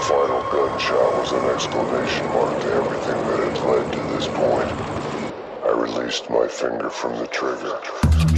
final gunshot was an exclamation mark to everything that had led to this point. I released my finger from the trigger.